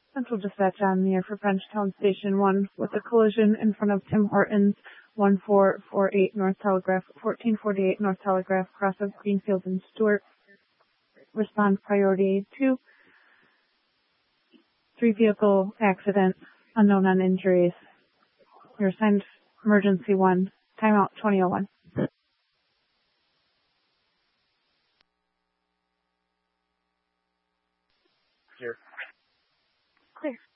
Central Dispatch on the air for Frenchtown Station 1 with a collision in front of Tim Hortons, 1448 North Telegraph, 1448 North Telegraph, cross of Greenfield and Stewart. Respond priority 2. 3-vehicle accident, unknown on injuries. You're assigned emergency 1, timeout 2001. Here. Clear.